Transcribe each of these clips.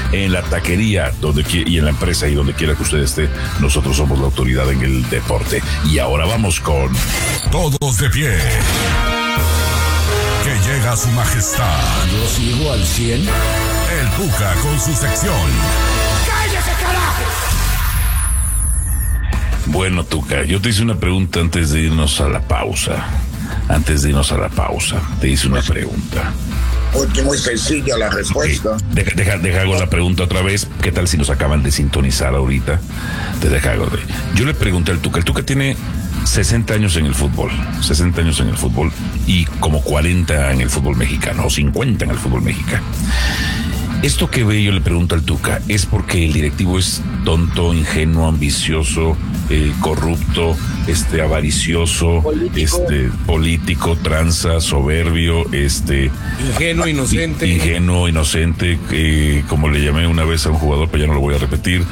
en la taquería y en la empresa y donde quiera que usted esté. Nosotros somos la autoridad en el deporte. Y ahora vamos con Todos de Pie. Que llega su majestad. Yo sigo al 100. El Tuca con su sección. ¡Cállese, carajo! Bueno, Tuca, yo te hice una pregunta antes de irnos a la pausa. Te hice una pregunta. Muy sencilla la respuesta. Okay. Deja hago la pregunta otra vez. ¿Qué tal si nos acaban de sintonizar ahorita? Yo le pregunté al Tuca. El Tuca tiene 60 años en el fútbol. 60 años en el fútbol y como 40 en el fútbol mexicano o 50 en el fútbol mexicano. Esto que ve, yo le pregunto al Tuca, ¿es porque el directivo es tonto, ingenuo, ambicioso, corrupto, avaricioso, político, tranza, soberbio, ingenuo, inocente, como le llamé una vez a un jugador, pero ya no lo voy a repetir,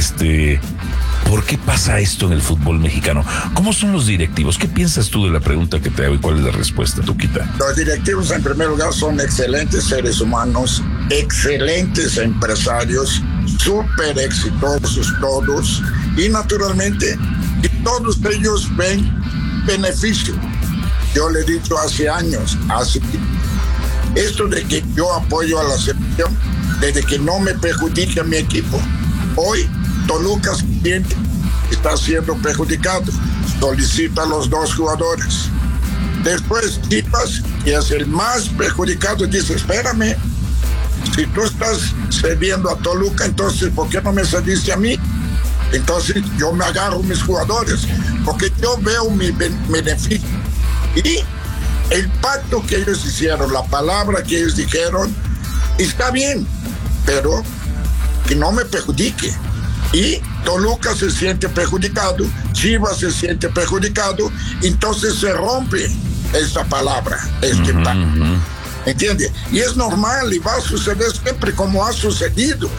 ¿por qué pasa esto en el fútbol mexicano? ¿Cómo son los directivos? ¿Qué piensas tú de la pregunta que te hago y cuál es la respuesta, Tuquita? Los directivos, en primer lugar, son excelentes seres humanos, excelentes empresarios, súper exitosos todos, y naturalmente todos ellos ven beneficio. Yo le he dicho hace años, esto de que yo apoyo a la selección, desde que no me perjudique a mi equipo. Hoy Toluca está siendo perjudicado, solicita a los dos jugadores. Después Chivas, que es el más perjudicado, dice, espérame, si tú estás cediendo a Toluca, entonces ¿por qué no me cediste a mí? Entonces yo me agarro mis jugadores, porque yo veo mi beneficio. Y el pacto que ellos hicieron, la palabra que ellos dijeron, está bien, pero que no me perjudique. Y Toluca se siente perjudicado, Chivas se siente perjudicado, entonces se rompe esa palabra, pacto. ¿Entiendes? Y es normal y va a suceder siempre como ha sucedido.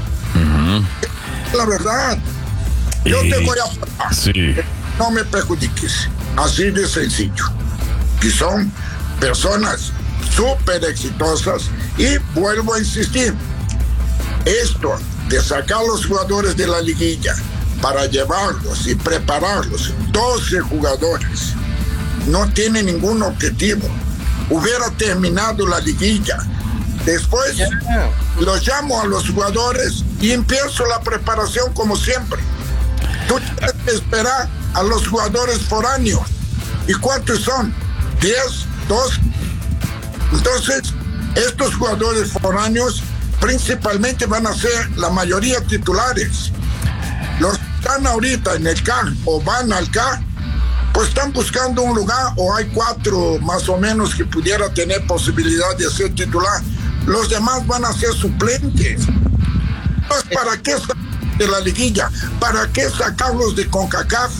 La verdad, yo te voy a pagar. Sí. No me perjudiques. Así de sencillo. Y son personas súper exitosas. Y vuelvo a insistir, esto de sacar los jugadores de la liguilla para llevarlos y prepararlos, 12 jugadores, no tiene ningún objetivo. Hubiera terminado la liguilla. Después los llamo a los jugadores y empiezo la preparación como siempre. Tú tienes que esperar a los jugadores foráneos. ¿Y cuántos son? 10, 12. Entonces, estos jugadores foráneos principalmente van a ser la mayoría titulares. Los que están ahorita en el CAR o van al CAR, pues están buscando un lugar, o hay 4 más o menos que pudiera tener posibilidad de ser titular. Los demás van a ser suplentes. Entonces, ¿para qué sacarlos de la liguilla? ¿Para qué sacarlos de CONCACAF?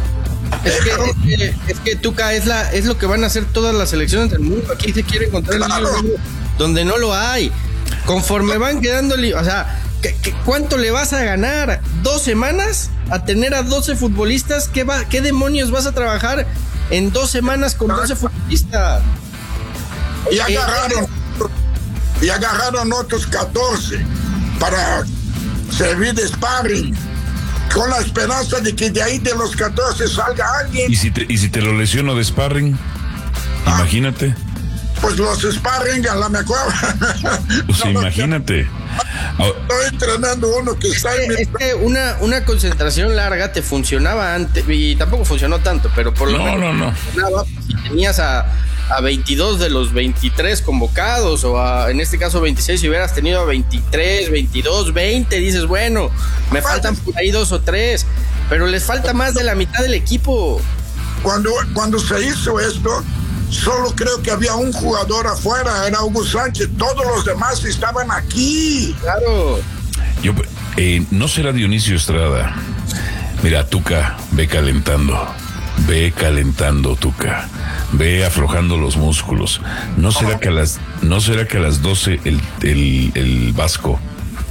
Es que Tuca, es lo que van a hacer todas las selecciones del mundo. Aquí se quiere encontrar donde no lo hay. Conforme van quedando, o sea, ¿cuánto le vas a ganar? ¿2 semanas a tener a 12 futbolistas? ¿Qué demonios vas a trabajar en 2 semanas con 12 futbolistas? Y agarraron otros 14 para servir de sparring, con la esperanza de que de ahí de los 14 salga alguien. ¿Y si te lo lesiono de sparring? Imagínate. Pues los sparring a la mejor. Pues imagínate. Estoy entrenando uno que está en una concentración larga te funcionaba antes, y tampoco funcionó tanto, pero por lo menos no. Si tenías a 22 de los 23 convocados, o en este caso 26, si hubieras tenido a 23, 22, 20, dices, bueno, me faltan por ahí 2 o 3, pero les falta más de la mitad del equipo. Cuando se hizo esto, solo creo que había un jugador afuera, era Hugo Sánchez. Todos los demás estaban aquí. Claro. No será Dionisio Estrada. Mira, Tuca, ve calentando, Tuca. Ve aflojando los músculos. ¿No será que a las 12 el Vasco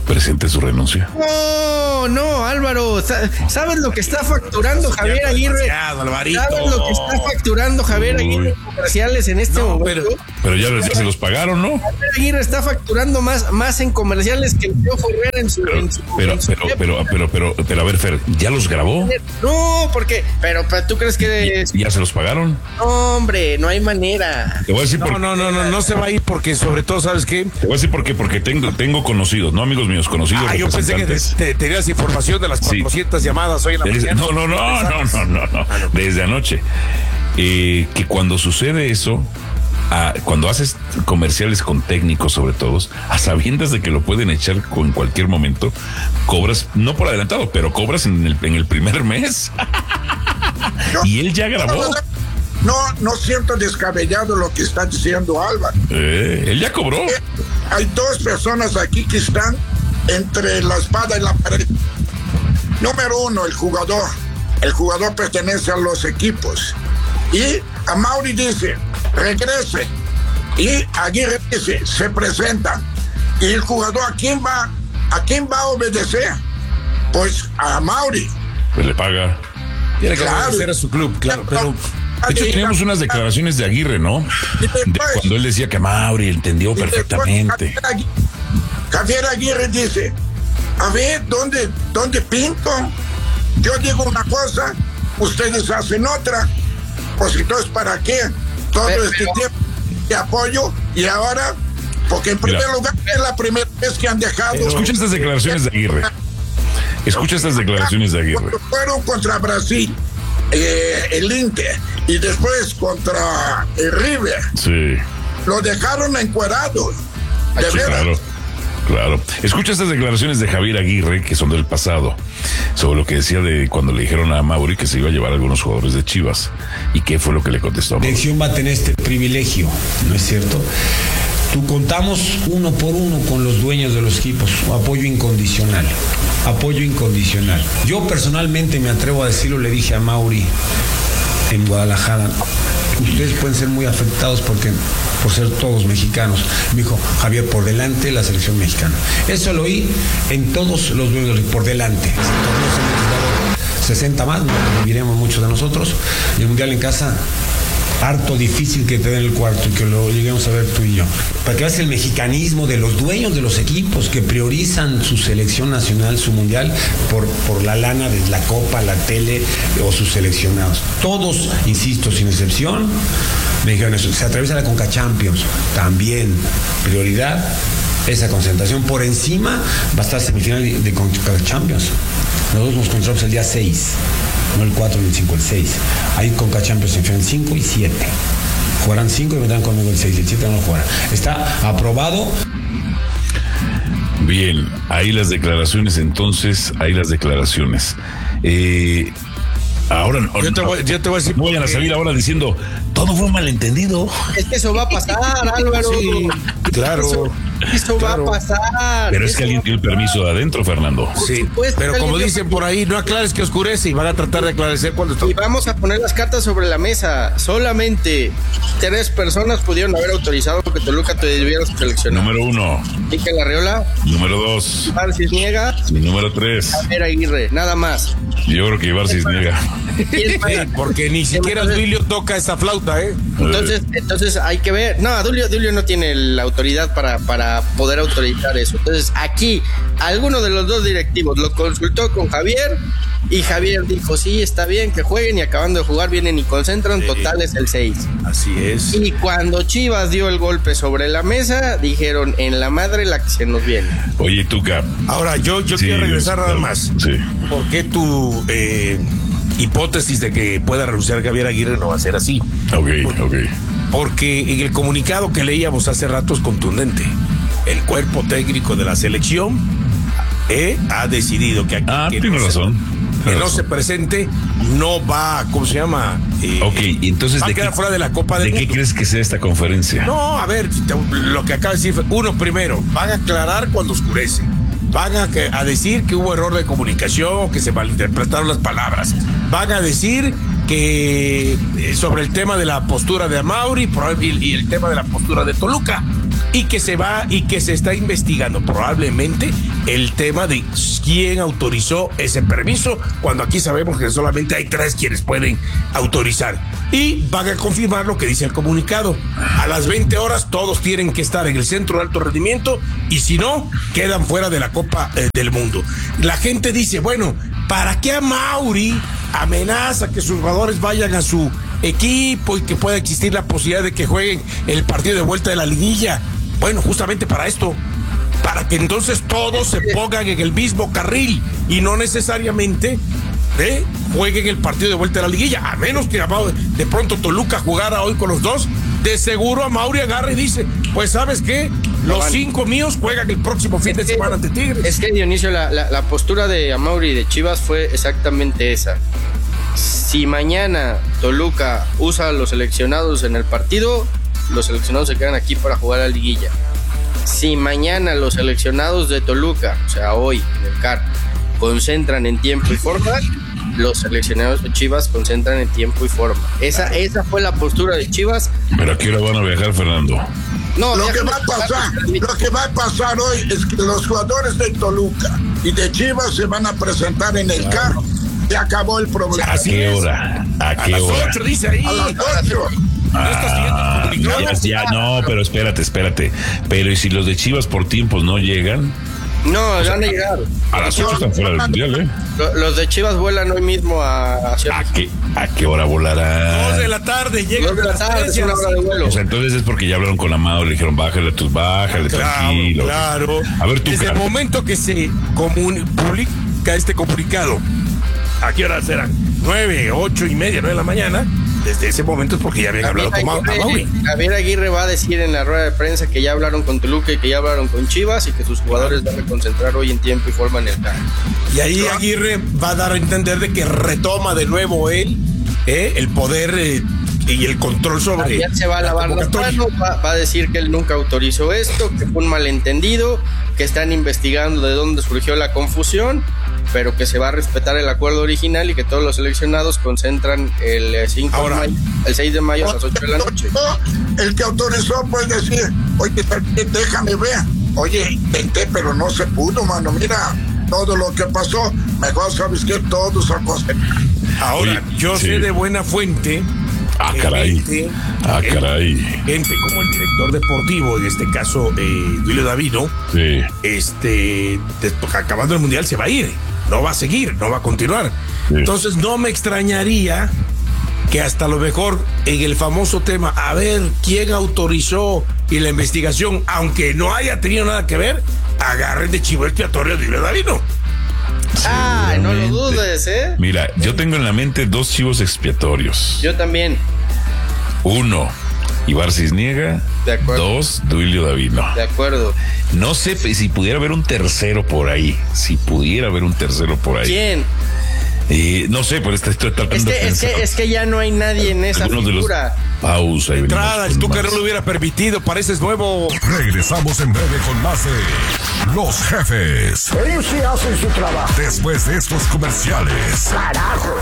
presente su renuncia. No, Álvaro, ¿sabes lo que está facturando Javier Aguirre? ¿Sabes lo que está facturando Javier Aguirre en comerciales en este momento? Pero ya se los pagaron, ¿no? Javier Aguirre está facturando más en comerciales que el Piojo Herrera en su pero a ver, Fer, ¿ya los grabó? No, porque, pero ¿tú crees que ya se los pagaron? No, hombre, no hay manera. Te voy a decir no se va a ir porque sobre todo, ¿sabes qué? Te voy a decir porque tengo conocidos, no amigos míos, conocidos. Yo pensé que tenías información de las 400 llamadas hoy en la mañana. No, desde anoche. Que cuando sucede eso, cuando haces comerciales con técnicos sobre todo, a sabiendas de que lo pueden echar en cualquier momento, cobras, no por adelantado, pero cobras en el primer mes. Y él ya grabó. No siento descabellado lo que está diciendo Álvaro. Él ya cobró. Hay dos personas aquí que están entre la espada y la pared. Número uno, el jugador. El jugador pertenece a los equipos. Y Amaury dice, regrese. Y Aguirre dice, se presenta. Y el jugador, ¿a quién va a obedecer? Pues a Amaury. Pues le paga. Tiene que obedecer a su club, claro. Pero de hecho, teníamos unas declaraciones de Aguirre, ¿no? Cuando él decía que Amaury entendió perfectamente. Javier Aguirre dice, a ver, ¿dónde pinto? Yo digo una cosa, ustedes hacen otra. Pues entonces, ¿para qué? Todo este tiempo de apoyo y ahora, porque en primer lugar es la primera vez que han dejado... Escucha estas declaraciones de Aguirre. Cuando fueron contra Brasil, el Inter, y después contra el River. Sí. Lo dejaron encuerado. De verdad. Claro. Escucha estas declaraciones de Javier Aguirre, que son del pasado, sobre lo que decía de cuando le dijeron a Amaury que se iba a llevar a algunos jugadores de Chivas. ¿Y qué fue lo que le contestó? La dirección va a tener este privilegio, ¿no es cierto? Tú contamos uno por uno con los dueños de los equipos, apoyo incondicional. Yo personalmente me atrevo a decirlo, le dije a Amaury en Guadalajara, ustedes pueden ser muy afectados por ser todos mexicanos. Me dijo, Javier, por delante la selección mexicana. Eso lo oí en todos los dueños, por delante. 60 más, no viviremos muchos de nosotros. Y el Mundial en casa, harto difícil que te den el cuarto y que lo lleguemos a ver tú y yo. Para que veas el mexicanismo de los dueños de los equipos que priorizan su selección nacional, su mundial, por la lana de la copa, la tele o sus seleccionados. Todos, insisto, sin excepción, me dijeron eso. Se atraviesa la Conca Champions, también prioridad, esa concentración. Por encima va a estar semifinal de Conca Champions. Nosotros nos concentramos el día 6. No el 4 ni el 5, el 6. Ahí Conca Champions se enfrentan 5 y 7. Jugarán 5 y vendrán conmigo el 6. El 7 no lo jugarán. Está aprobado. Bien, ahí las declaraciones entonces, ahora yo te voy a decir, no vayan a salir ahora diciendo todo fue un malentendido. Es que eso va a pasar, Álvaro. Sí, claro. Eso va a pasar. Pero es que alguien dio el permiso de adentro, Fernando. Sí, pero como dicen por ahí, no aclares que oscurece, y van a tratar de aclarecer cuando está. Y vamos a poner las cartas sobre la mesa. Solamente 3 personas pudieron haber autorizado que Toluca te debiera seleccionar. Número 1. Mikel Arriola. Número 2. Ibar Cisniega. Número 3. Javier Aguirre, nada más. Yo creo que Ibar Cisniega. Sí, porque ni siquiera Duilio toca esa flauta, ¿eh? Entonces hay que ver. No, Duilio no tiene la autoridad para poder autorizar eso. Entonces aquí alguno de los dos directivos lo consultó con Javier y Javier dijo, sí, está bien que jueguen, y acabando de jugar vienen y concentran, sí. Total es el 6. Así es. Y cuando Chivas dio el golpe sobre la mesa, dijeron, en la madre la que se nos viene. Oye, Tuca. Ahora yo sí, quiero regresar nada más. Sí. ¿Por qué tu hipótesis de que pueda renunciar Javier Aguirre no va a ser así? Ok. Porque en el comunicado que leíamos hace rato es contundente. El cuerpo técnico de la selección ha decidido que aquí tiene razón. Que no se presente, no va, ¿cómo se llama? Y entonces va a quedar fuera de la Copa del Mundo. ¿De qué crees que sea esta conferencia? No, a ver, lo que acaba de decir, uno primero, van a aclarar cuando oscurece. Van a decir que hubo error de comunicación, que se malinterpretaron las palabras. Van a decir que sobre el tema de la postura de Amaury y el tema de la postura de Toluca. y que se está investigando probablemente el tema de quién autorizó ese permiso, cuando aquí sabemos que solamente hay 3 quienes pueden autorizar. Y van a confirmar lo que dice el comunicado. A las 20 horas todos tienen que estar en el centro de alto rendimiento y si no, quedan fuera de la Copa del Mundo. La gente dice, bueno, ¿para qué a Mauri amenaza que sus jugadores vayan a su equipo y que pueda existir la posibilidad de que jueguen el partido de vuelta de la liguilla? Bueno, justamente para esto, para que entonces todos se pongan en el mismo carril y no necesariamente jueguen el partido de vuelta de la liguilla, a menos que de pronto Toluca jugara hoy con los 2, de seguro a Mauri agarra y dice, pues ¿sabes qué? Los 5 míos juegan el próximo fin de semana ante Tigres. Es que, Dionisio, la postura de Amauri de Chivas fue exactamente esa. Si mañana Toluca usa a los seleccionados en el partido, los seleccionados se quedan aquí para jugar a la liguilla. Si mañana los seleccionados de Toluca, o sea, hoy en el CAR, concentran en tiempo y forma, los seleccionados de Chivas concentran en tiempo y forma. Esa fue la postura de Chivas. ¿Pero a qué hora van a viajar, Fernando? No, lo que va a pasar hoy es que los jugadores de Toluca y de Chivas se van a presentar en el CAR. Se acabó el problema. ¿A qué hora? ¿A qué las hora? 8 dice ahí. A las 8. No, pero espérate. Pero ¿y si los de Chivas por tiempos no llegan? No, van a llegar. A las 8 están fuera del mundial, Los de Chivas vuelan hoy mismo a Ciudad. ¿A qué hora volarán? 2 de la tarde, llegan 2 de la tarde, es una hora de vuelo. O sea, entonces es porque ya hablaron con Amado, le dijeron, bájale, tranquilo. Claro. A ver, tú, desde el momento que se publica este comunicado, ¿a qué hora serán? 9, 8 y media, 9 de la mañana. Desde ese momento es porque ya habían hablado con Mauri. Javier Aguirre va a decir en la rueda de prensa que ya hablaron con Toluca y que ya hablaron con Chivas y que sus jugadores van a concentrar hoy en tiempo y forma en el CAR. Y ahí Aguirre va a dar a entender de que retoma de nuevo él el poder y el control sobre. Ya se va a lavar las manos, va a decir que él nunca autorizó esto, que fue un malentendido, que están investigando de dónde surgió la confusión, pero que se va a respetar el acuerdo original y que todos los seleccionados concentran el 6 de mayo a las 8 de la noche. El que autorizó puede decir, oye, déjame ver. Oye, intenté, pero no se pudo, mano. Mira todo lo que pasó. Mejor sabes que todos a concentrar. Ahora, yo sé de buena fuente. Caray. Gente como el director deportivo, en este caso Duilio Davino, acabando el mundial se va a ir, no va a seguir, no va a continuar. Sí. Entonces no me extrañaría que hasta lo mejor en el famoso tema, a ver quién autorizó y la investigación, aunque no haya tenido nada que ver, agarren de chivo expiatorio a Duilio Davino. No lo dudes, Mira, yo tengo en la mente 2 chivos expiatorios. Yo también. 1, Ibar Cisniega. De acuerdo. 2, Duilio Davino. De acuerdo. No sé si pudiera haber un tercero por ahí. ¿Quién? No sé, pero estoy tratando de pensar. Es que ya no hay nadie en esa figura. Pausa. Entrada, el Tuca no lo hubiera permitido, pareces nuevo. Regresamos en breve con más de Los Jefes. Ellos sí hacen su trabajo. Después de estos comerciales. ¡Carajo!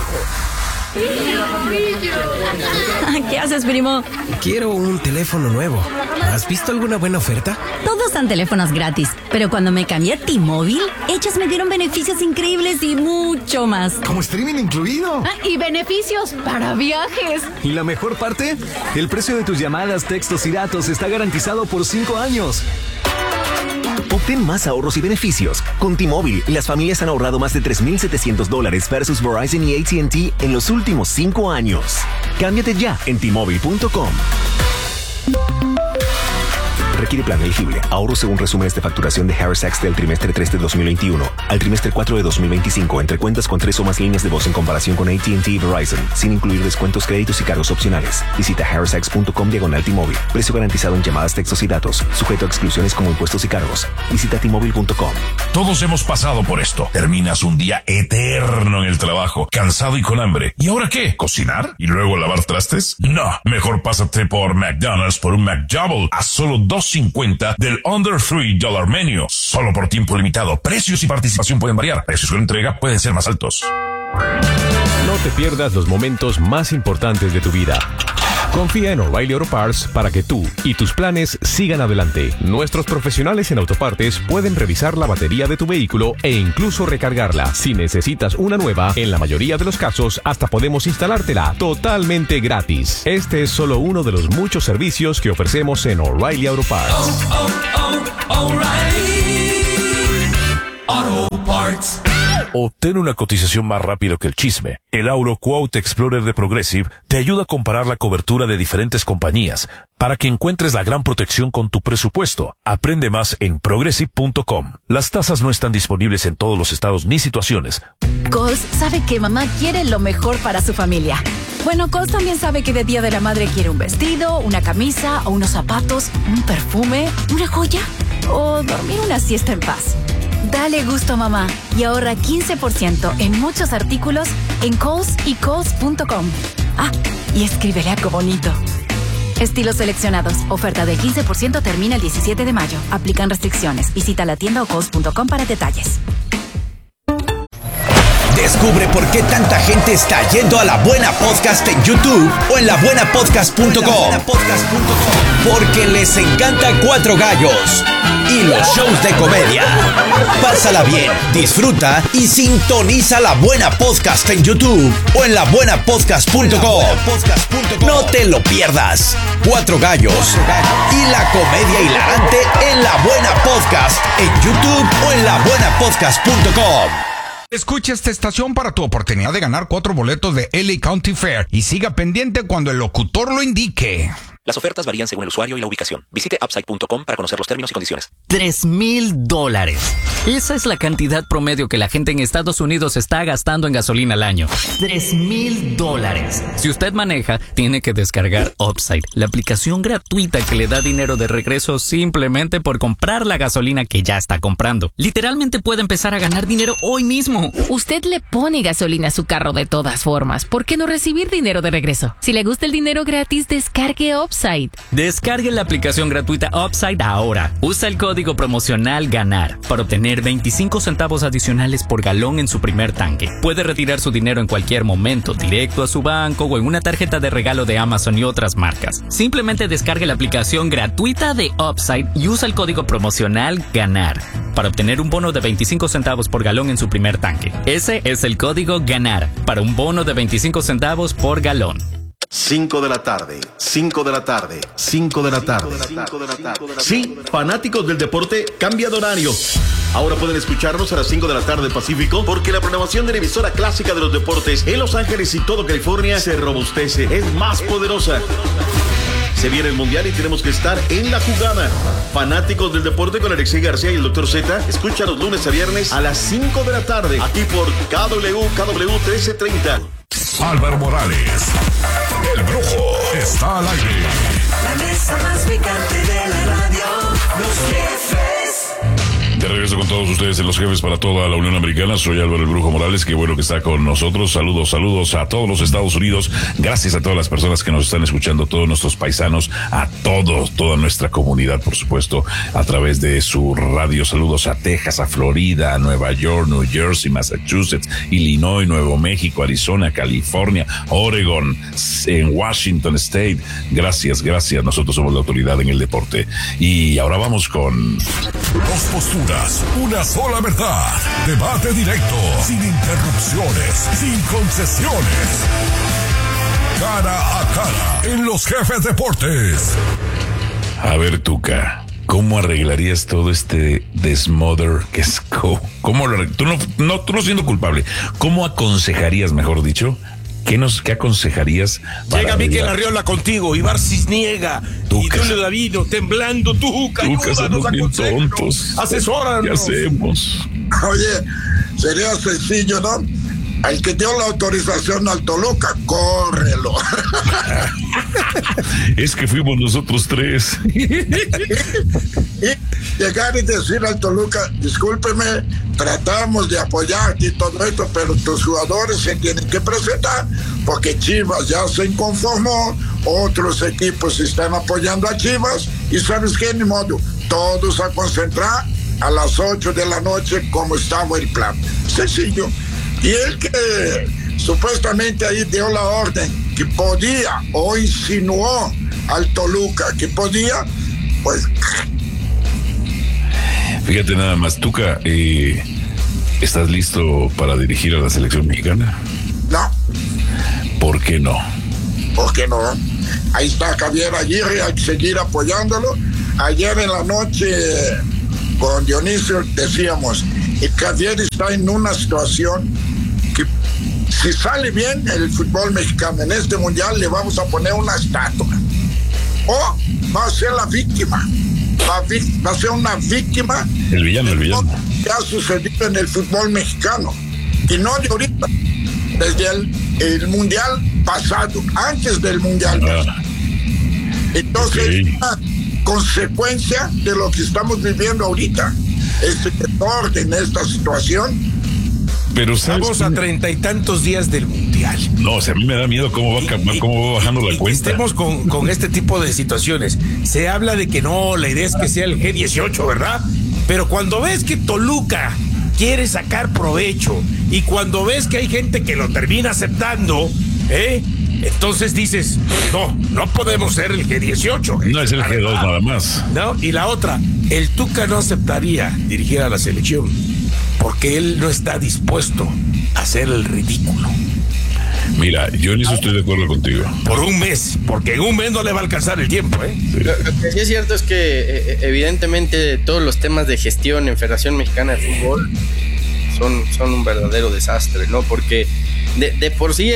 ¿Qué haces, primo? Quiero un teléfono nuevo. ¿Has visto alguna buena oferta? Todos dan teléfonos gratis, pero cuando me cambié a T-Mobile, ellos me dieron beneficios increíbles y mucho más. ¿Como streaming incluido? Y beneficios para viajes. Y la mejor parte, el precio de tus llamadas, textos y datos está garantizado por 5 años. Obtén más ahorros y beneficios. Con T-Mobile, las familias han ahorrado más de $3,700 versus Verizon y AT&T en los últimos 5 años. Cámbiate ya en T-Mobile.com. Requiere plan elegible. Ahorro según resúmenes de facturación de Harris Sacks del trimestre 3 de 2021 al trimestre 4 de 2025 entre cuentas con 3 o más líneas de voz en comparación con AT&T y Verizon, sin incluir descuentos, créditos y cargos opcionales. Visita harrissax.com/T-Mobile. Precio garantizado en llamadas, textos y datos. Sujeto a exclusiones como impuestos y cargos. Visita T-Mobile.com. Todos hemos pasado por esto. Terminas un día eterno en el trabajo, cansado y con hambre. ¿Y ahora qué? ¿Cocinar? ¿Y luego lavar trastes? No. Mejor pásate por McDonald's por un McDouble a solo $2.50 del Under $3 Menu. Solo por tiempo limitado. Precios y participación pueden variar. Precios de entrega pueden ser más altos. No te pierdas los momentos más importantes de tu vida. Confía en O'Reilly Auto Parts para que tú y tus planes sigan adelante. Nuestros profesionales en autopartes pueden revisar la batería de tu vehículo e incluso recargarla. Si necesitas una nueva, en la mayoría de los casos hasta podemos instalártela totalmente gratis. Este es solo uno de los muchos servicios que ofrecemos en O'Reilly Auto Parts. O'Reilly Auto Parts. Obtén una cotización más rápido que el chisme. El Auto Quote Explorer de Progressive te ayuda a comparar la cobertura de diferentes compañías para que encuentres la gran protección con tu presupuesto. Aprende más en progressive.com. Las tasas no están disponibles en todos los estados ni situaciones. Coles sabe que mamá quiere lo mejor para su familia. Bueno, Coles también sabe que de Día de la Madre quiere un vestido, una camisa o unos zapatos, un perfume, una joya o dormir una siesta en paz. Dale gusto a mamá y ahorra 15% en muchos artículos en Coles y Coles.com. Ah, y escríbele algo bonito. Estilos seleccionados. Oferta del 15% termina el 17 de mayo. Aplican restricciones. Visita la tienda o Coles.com para detalles. Descubre por qué tanta gente está yendo a La Buena Podcast en YouTube o en labuenapodcast.com. Porque les encanta Cuatro Gallos y los shows de comedia. Pásala bien, disfruta y sintoniza La Buena Podcast en YouTube o en labuenapodcast.com. No te lo pierdas. Cuatro Gallos y la comedia hilarante en La Buena Podcast en YouTube o en labuenapodcast.com. Escucha esta estación para tu oportunidad de ganar 4 boletos de LA County Fair y siga pendiente cuando el locutor lo indique. Las ofertas varían según el usuario y la ubicación. Visite upside.com para conocer los términos y condiciones. $3,000. Esa es la cantidad promedio que la gente en Estados Unidos está gastando en gasolina al año. $3,000. Si usted maneja, tiene que descargar Upside, la aplicación gratuita que le da dinero de regreso simplemente por comprar la gasolina que ya está comprando. Literalmente puede empezar a ganar dinero hoy mismo. Usted le pone gasolina a su carro de todas formas. ¿Por qué no recibir dinero de regreso? Si le gusta el dinero gratis, descargue Upside. Descargue la aplicación gratuita Upside ahora. Usa el código promocional GANAR para obtener 25 centavos adicionales por galón en su primer tanque. Puede retirar su dinero en cualquier momento, directo a su banco o en una tarjeta de regalo de Amazon y otras marcas. Simplemente descargue la aplicación gratuita de Upside y usa el código promocional GANAR para obtener un bono de 25 centavos por galón en su primer tanque. Ese es el código GANAR para un bono de 25 centavos por galón. 5 de la tarde, 5 de la tarde, 5 de la tarde. Sí, fanáticos del deporte, cambia de horario. Ahora pueden escucharnos a las 5 de la tarde Pacífico porque la programación de la emisora clásica de los deportes en Los Ángeles y todo California se robustece, es más poderosa. Se viene el Mundial y tenemos que estar en la jugada. Fanáticos del deporte con Alexei García y el Dr. Z, escucha los lunes a viernes a las 5 de la tarde, aquí por KW 1330. Álvaro Morales, el Brujo, está al aire. La mesa más picante de la radio, Los Jefes. De regreso con todos ustedes en Los Jefes para toda la Unión Americana. Soy Álvaro el Brujo Morales, qué bueno que está con nosotros. Saludos a todos los Estados Unidos. Gracias a todas las personas que nos están escuchando, todos nuestros paisanos, a toda nuestra comunidad, por supuesto, a través de su radio. Saludos a Texas, a Florida, a Nueva York, New Jersey, Massachusetts, Illinois, Nuevo México, Arizona, California, Oregon, en Washington State. Gracias. Nosotros somos la autoridad en el deporte. Y ahora vamos con... Dos posturas, una sola verdad. Debate directo, sin interrupciones, sin concesiones. Cara a cara, en Los Jefes Deportes. A ver, Tuca, ¿cómo arreglarías todo este desmother que es? Tú no siendo culpable, ¿cómo aconsejarías, mejor dicho? ¿Qué aconsejarías? Llega Mikel Arriola contigo, Ibar Cisniega y Julio Davino, temblando Tuca, ayúdanos, tontos. Asesóranos. ¿Qué hacemos? Oye, sería sencillo, ¿no? Al que dio la autorización al Toluca, córrelo. Es que fuimos nosotros tres. Y llegar y decir al Toluca, discúlpeme, tratamos de apoyarte y todo esto, pero tus jugadores se tienen que presentar, porque Chivas ya se inconformó, otros equipos están apoyando a Chivas, y ¿sabes qué? Ni modo, todos a concentrar a las 8 de la noche como estaba el plan. Sencillo. Y el que supuestamente ahí dio la orden que podía o insinuó al Toluca que podía, pues... Fíjate nada más, Tuca, ¿estás listo para dirigir a la selección mexicana? No. ¿Por qué no? ¿Por qué no? Ahí está Javier Aguirre, hay que seguir apoyándolo. Ayer en la noche con Dionisio decíamos, Javier está en una situación que si sale bien el fútbol mexicano en este mundial le vamos a poner una estatua. O va a ser la víctima. Va a ser una víctima. El villano. Que ha sucedido en el fútbol mexicano. Y no de ahorita. Desde el mundial pasado, antes del mundial. Entonces, es una consecuencia de lo que estamos viviendo ahorita. Este desorden, esta situación. Pero estamos a 30 y tantos días del mundial. No, o sea, a mí me da miedo cómo va bajando la cuenta. Estemos con este tipo de situaciones. Se habla de que no, la idea es que sea el G18, ¿verdad? Pero cuando ves que Toluca quiere sacar provecho y cuando ves que hay gente que lo termina aceptando, entonces dices, no podemos ser el G18. No es el G2 nada más. No, y la otra, el Tuca no aceptaría dirigir a la selección porque él no está dispuesto a hacer el ridículo. Mira, yo en eso estoy de acuerdo contigo. Por un mes, porque en un mes no le va a alcanzar el tiempo, Sí. Lo que sí es cierto es que evidentemente todos los temas de gestión en Federación Mexicana de Fútbol son un verdadero desastre, ¿no? Porque de por sí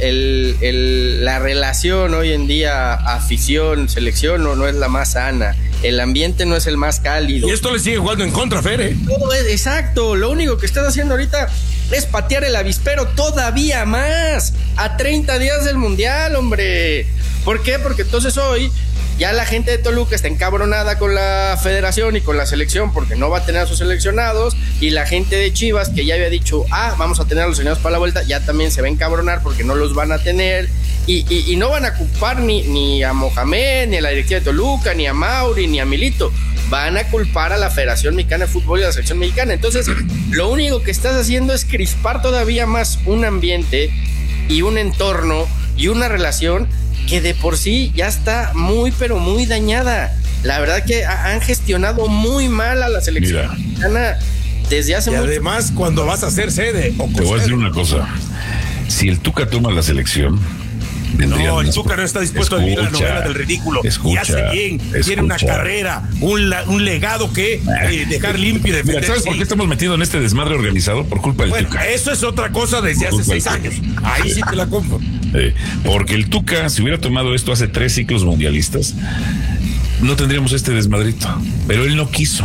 la relación hoy en día afición-selección no es la más sana. El ambiente no es el más cálido. Y esto le sigue jugando en contra, Fer, Todo es exacto. Lo único que estás haciendo ahorita es patear el avispero todavía más. A 30 días del mundial, hombre. ¿Por qué? Porque entonces hoy ya la gente de Toluca está encabronada con la federación y con la selección porque no va a tener a sus seleccionados. Y la gente de Chivas, que ya había dicho, vamos a tener a los seleccionados para la vuelta, ya también se va a encabronar porque no los van a tener. Y no van a culpar ni a Mohamed, ni a la directiva de Toluca, ni a Mauri, ni a Milito. Van a culpar a la Federación Mexicana de Fútbol y a la selección mexicana. Entonces, lo único que estás haciendo es crispar todavía más un ambiente y un entorno y una relación que de por sí ya está muy, pero muy dañada. La verdad que han gestionado muy mal a la selección mexicana desde hace mucho. Y además, cuando vas a hacer sede. Te voy a decir una cosa. Si el Tuca toma la selección... No, el Tuca no está dispuesto a vivir la novela del ridículo. Y hace bien, tiene una carrera, un legado que dejar limpio y defender. ¿Sabes por qué estamos metidos en este desmadre organizado? Por culpa del Tuca. Eso es otra cosa desde hace 6 años. Ahí sí te la compro. Porque el Tuca, si hubiera tomado esto hace 3 ciclos mundialistas, no tendríamos este desmadrito. Pero él no quiso.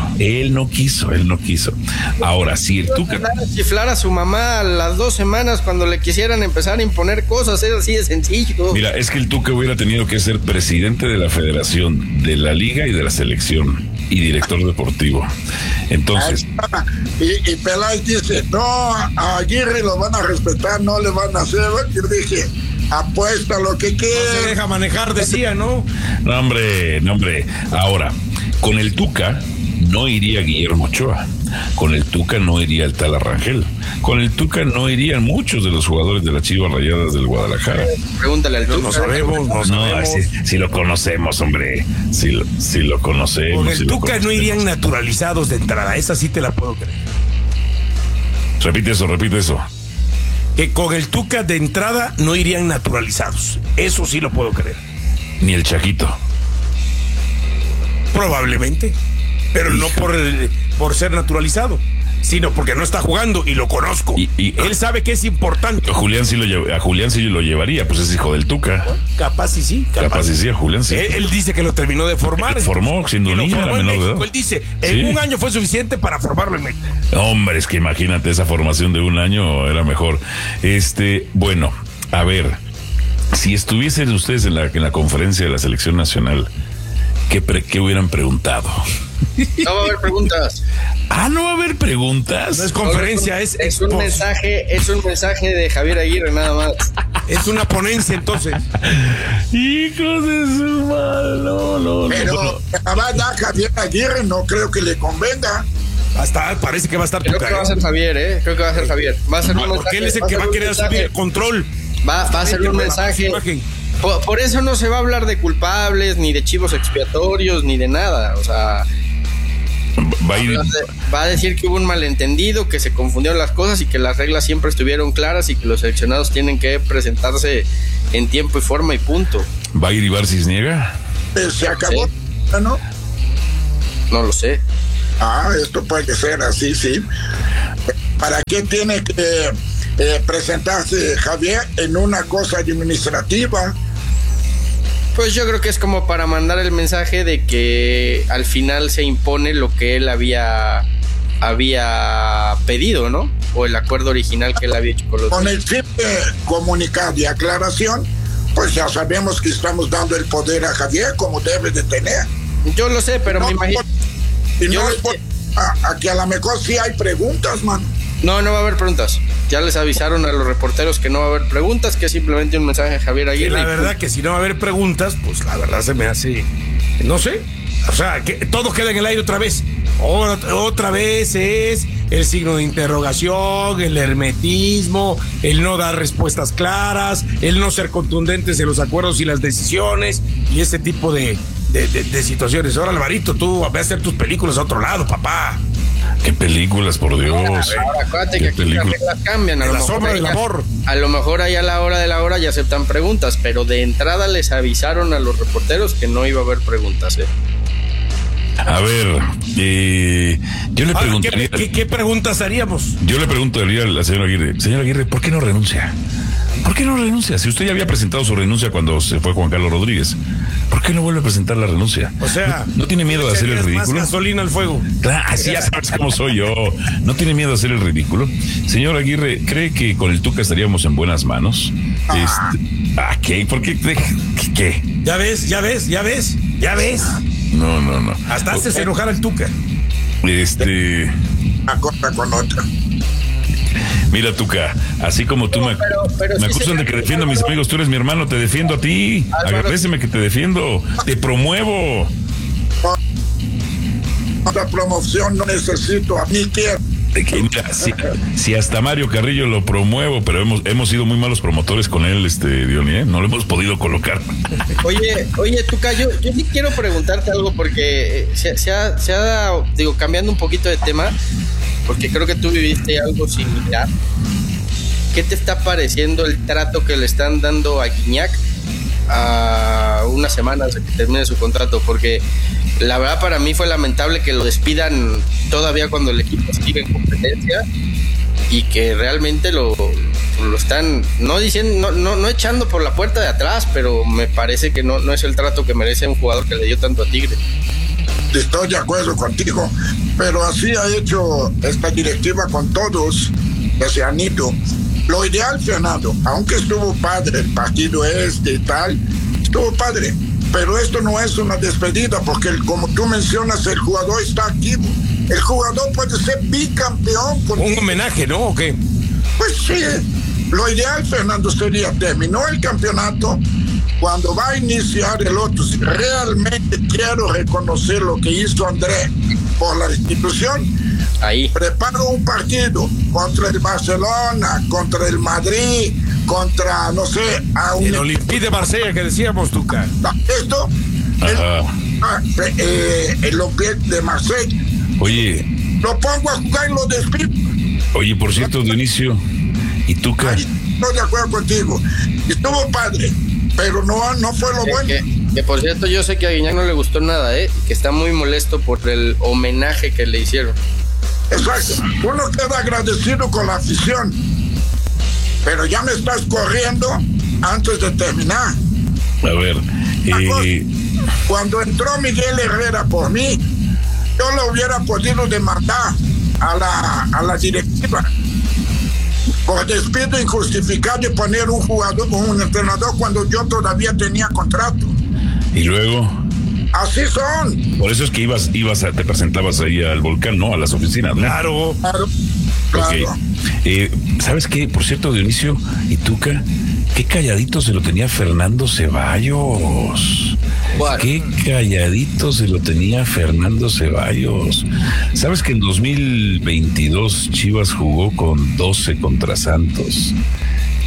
Ahora, si el Tuca... Chiflar a su mamá a las 2 semanas cuando le quisieran empezar a imponer cosas, es así de sencillo. Mira, es que el Tuca hubiera tenido que ser presidente de la federación, de la liga y de la selección, y director deportivo. Entonces... Y Peláez dice, no, a Aguirre lo van a respetar, no le van a hacer. Yo dije... Apuesta lo que quiera. No se deja manejar, decía, ¿no? No, hombre. Ahora, con el Tuca no iría Guillermo Ochoa. Con el Tuca no iría el tal Rangel. Con el Tuca no irían muchos de los jugadores de las Chivas Rayadas del Guadalajara. Pregúntale al Tuca. No sabemos. Si lo conocemos, hombre. Si lo conocemos. Con el Tuca no irían naturalizados de entrada. Esa sí te la puedo creer. Repite eso. Que con el Tuca de entrada no irían naturalizados. Eso sí lo puedo creer. Ni el Chaquito. Probablemente. Pero no por ser naturalizado, sino porque no está jugando y lo conozco. Y él sabe que es importante. A Julián sí lo llevaría, pues es hijo del Tuca. Capaz y sí. Capaz y sí, a Julián sí. Él dice que lo terminó de formar. Formó siendo un niño, era menor de edad. Él dice, en un año fue suficiente para formarlo en México. Hombre, es que imagínate, esa formación de un año era mejor. Bueno, a ver, si estuviesen ustedes en la conferencia de la selección nacional, ¿qué hubieran preguntado? No va a haber preguntas. ¿No va a haber preguntas? No es conferencia, es un mensaje de Javier Aguirre nada más. Es una ponencia entonces. Hijos de su madre, no. Pero a Javier Aguirre no creo que le convenga. Parece que va a estar Creo que va a ser Javier, Va a ser un porque él es el que va a querer asumir el control. Va a ser un mensaje. Por eso no se va a hablar de culpables, ni de chivos expiatorios, ni de nada. O sea, va a decir que hubo un malentendido, que se confundieron las cosas y que las reglas siempre estuvieron claras y que los seleccionados tienen que presentarse en tiempo y forma y punto. ¿Va a ir Ibar Cisniega? Se acabó, ¿no? No lo sé. Esto puede ser así, sí. ¿Para qué tiene que presentarse Javier en una cosa administrativa? Pues yo creo que es como para mandar el mensaje de que al final se impone lo que él había pedido, ¿no? O el acuerdo original que él había hecho con los... Con el simple comunicado y aclaración, pues ya sabemos que estamos dando el poder a Javier como debe de tener. Yo lo sé, pero me imagino... a que a lo mejor sí hay preguntas, mano. No va a haber preguntas. Ya les avisaron a los reporteros que no va a haber preguntas, que es simplemente un mensaje de Javier Aguirre. Y la verdad que si no va a haber preguntas, pues la verdad se me hace... No sé. O sea, que todo queda en el aire otra vez. Otra vez es el signo de interrogación, el hermetismo, el no dar respuestas claras, el no ser contundentes en los acuerdos y las decisiones y ese tipo de situaciones. Ahora, Alvarito, tú ve a hacer tus películas a otro lado, papá. ¿Qué películas, por Dios? Ahora, acuérdate que aquí las reglas cambian. La sombra del amor. A lo mejor ahí a la hora de la hora ya aceptan preguntas, pero de entrada les avisaron a los reporteros que no iba a haber preguntas, A ver, yo le preguntaría... ¿Qué preguntas haríamos? Yo le preguntaría al señor Aguirre. Señor Aguirre, ¿por qué no renuncia? ¿Por qué no renuncia? Si usted ya había presentado su renuncia cuando se fue Juan Carlos Rodríguez, ¿por qué no vuelve a presentar la renuncia? O sea, ¿no tiene miedo de hacer el ridículo? Más gasolina al fuego. Así ya sabes cómo soy yo. ¿No tiene miedo de hacer el ridículo? Señor Aguirre, ¿cree que con el Tuca estaríamos en buenas manos? ¿Qué? ¿Por qué? ¿Qué? Ya ves. No. Hasta haces enojar al Tuca. Acorta con otra. Mira, Tuca, así como tú me acusan de que defiendo a mis amigos, tú eres mi hermano, te defiendo a ti. Agradéceme que te defiendo, te promuevo. La promoción no necesito, a mí quiero. Mira, si hasta Mario Carrillo lo promuevo, pero hemos sido muy malos promotores con él, Diony, no lo hemos podido colocar. Oye, Tuca, yo sí quiero preguntarte algo porque se ha digo, cambiando un poquito de tema, porque creo que tú viviste algo similar. ¿Qué te está pareciendo el trato que le están dando a Gignac a unas semanas de que termine su contrato? Porque la verdad para mí fue lamentable que lo despidan todavía cuando el equipo sigue en competencia y que realmente lo están no diciendo, no echando por la puerta de atrás, pero me parece que no es el trato que merece un jugador que le dio tanto a Tigre. Estoy de acuerdo contigo, pero así ha hecho esta directiva con todos que se han ido. Lo ideal, Fernando, aunque estuvo padre el partido y tal, estuvo padre, pero esto no es una despedida porque como tú mencionas, el jugador está activo. El jugador puede ser bicampeón. Un homenaje, ¿no? ¿O qué? Pues sí, lo ideal, Fernando, sería terminó el campeonato. Cuando va a iniciar el otro, si realmente quiero reconocer lo que hizo André por la institución, ahí preparo un partido contra el Barcelona, contra el Madrid, contra, no sé, el Olympique de Marsella que decíamos, Tuca. Esto, el Olympique de Marsella. Oye. Lo pongo a jugar y lo despido. Oye, por cierto, Dionisio, ¿y Tuca? Estoy de acuerdo contigo. Estuvo padre, pero no fue lo bueno. Que por cierto, yo sé que a Gignac no le gustó nada, que está muy molesto por el homenaje que le hicieron. Exacto. Uno queda agradecido con la afición, pero ya me estás corriendo antes de terminar. A ver, cuando entró Miguel Herrera por mí, yo le hubiera podido demandar a la directiva por despido injustificado y poner un jugador con un entrenador cuando yo todavía tenía contrato. Y luego, así son. por eso es que te presentabas ahí al Volcán, ¿no? A las oficinas, ¿no? Claro. Okay. ¿Sabes qué? Por cierto, Dionisio y Tuca, qué calladito se lo tenía Fernando Ceballos. Qué calladito se lo tenía Fernando Ceballos. ¿Sabes que en 2022 Chivas jugó con 12 contra Santos?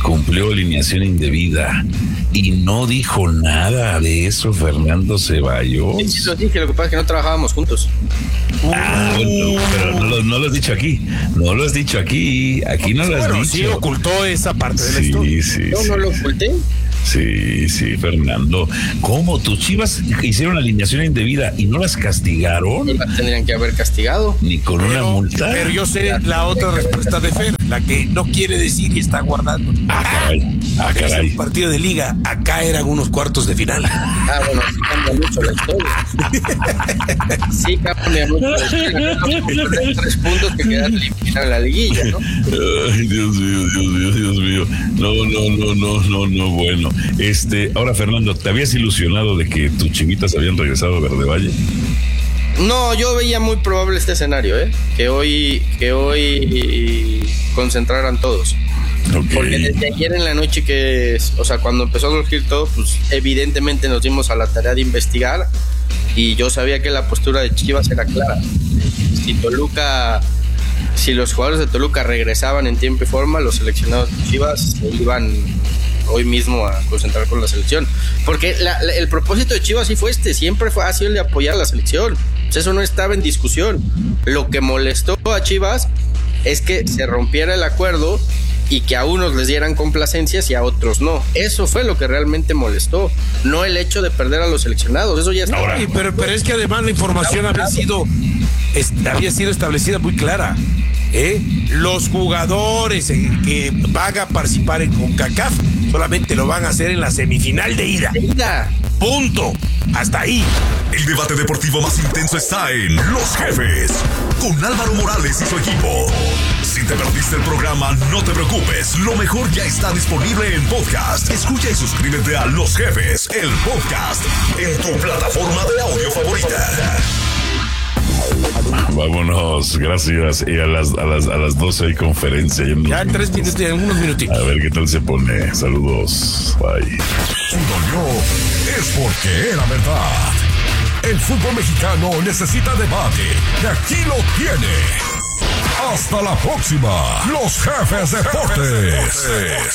cumplió alineación indebida y no dijo nada de eso Fernando Ceballos. Sí, lo dije, lo que pasa es que no trabajábamos juntos. Bueno, pero no lo has dicho aquí. No lo has dicho aquí. Aquí no lo has dicho. Sí ocultó esa parte de la historia. No lo oculté. Sí, Fernando. ¿Cómo? ¿Tus Chivas hicieron alineación indebida y no las castigaron? Las tendrían que haber castigado. Ni con una multa. Pero yo sé la otra respuesta de Fer, la que no quiere decir y está guardando. Caray. Es un partido de liga. Acá eran unos cuartos de final. Bueno, sí cambia mucho la historia. Sí cambia mucho la historia. 3 puntos que quedan eliminados en la liguilla, ¿no? Ay, Dios mío. No, bueno. Ahora, Fernando, ¿te habías ilusionado de que tus chivitas habían regresado a Verde Valle? No, yo veía muy probable este escenario, que hoy concentraran todos. Okay. Porque desde ayer en la noche cuando empezó a surgir todo, pues evidentemente nos dimos a la tarea de investigar y yo sabía que la postura de Chivas era clara. Si los jugadores de Toluca regresaban en tiempo y forma, los seleccionados de Chivas se iban hoy mismo a concentrar con la selección. Porque el propósito de Chivas siempre ha sido el de apoyar a la selección. Pues eso no estaba en discusión. Lo que molestó a Chivas es que se rompiera el acuerdo y que a unos les dieran complacencias y a otros no. Eso fue lo que realmente molestó, no el hecho de perder a los seleccionados. Eso ya está. Pero es que además la información había sido establecida muy clara. Los jugadores que van a participar en CONCACAF solamente lo van a hacer en la semifinal de ida. Punto. Hasta ahí. El debate deportivo más intenso está en Los Jefes, con Álvaro Morales y su equipo. Si te perdiste el programa, no te preocupes. Lo mejor ya está disponible en podcast. Escucha y suscríbete a Los Jefes, el podcast, en tu plataforma de audio favorita. Vámonos, gracias. Y a las 12 hay conferencia. Ya en 3 minutos, en unos minutitos. A ver qué tal se pone. Saludos. Bye. Si dolió, es porque era verdad. El fútbol mexicano necesita debate. Y aquí lo tiene. Hasta la próxima. Los Jefes Deportes.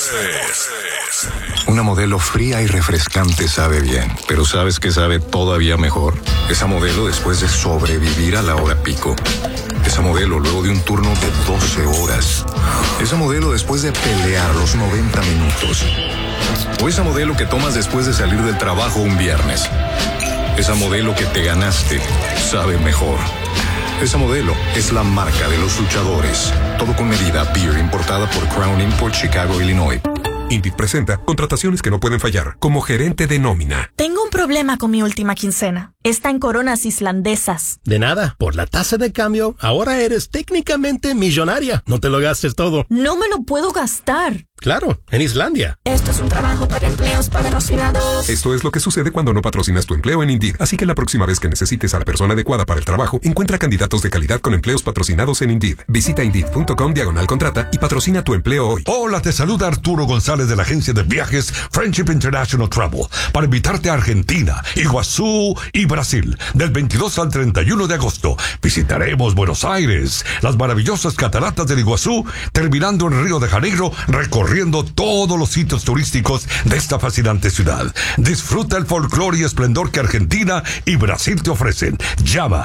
Una Modelo fría y refrescante sabe bien, pero ¿sabes qué sabe todavía mejor? Esa Modelo después de sobrevivir a la hora pico. Esa Modelo luego de un turno de 12 horas. Esa Modelo después de pelear los 90 minutos. O esa Modelo que tomas después de salir del trabajo un viernes. Esa Modelo que te ganaste sabe mejor. Esa Modelo es la marca de los luchadores. Todo con medida. Beer importada por Crown Import, Chicago, Illinois. Indeed presenta contrataciones que no pueden fallar. Como gerente de nómina. Tengo un problema con mi última quincena. Está en coronas islandesas. De nada. Por la tasa de cambio, ahora eres técnicamente millonaria. No te lo gastes todo. No me lo puedo gastar. Claro, en Islandia. Esto es un trabajo para empleos patrocinados. Esto es lo que sucede cuando no patrocinas tu empleo en Indeed. Así que la próxima vez que necesites a la persona adecuada para el trabajo, encuentra candidatos de calidad con empleos patrocinados en Indeed. Visita Indeed.com/contrata y patrocina tu empleo hoy. Hola, te saluda Arturo González de la agencia de viajes Friendship International Travel para invitarte a Argentina, Iguazú y Brasil del 22 al 31 de agosto. Visitaremos Buenos Aires, las maravillosas cataratas del Iguazú, terminando en Río de Janeiro, recorriendo todos los sitios turísticos de esta fascinante ciudad. Disfruta el folclore y esplendor que Argentina y Brasil te ofrecen. Llama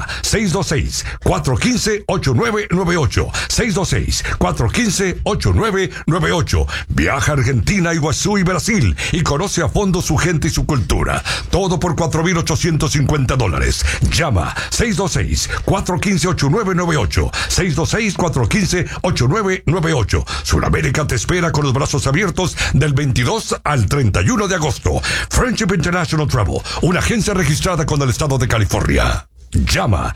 626-415-8998. 626-415-8998. Viaja a Argentina, Iguazú y Brasil y conoce a fondo su gente y su cultura. Todo por $4,850. Llama 626-415-8998. 626-415-8998. Sudamérica te espera con los brazos abiertos del 22 al 31 de agosto. Friendship International Travel, una agencia registrada con el estado de California. Llama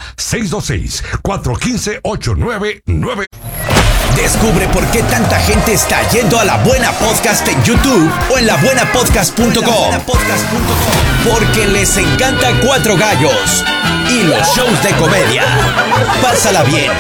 626-415-8998. Descubre por qué tanta gente está yendo a La Buena Podcast en YouTube o en labuenapodcast.com. Porque les encanta Cuatro Gallos y los shows de comedia. Pásala bien,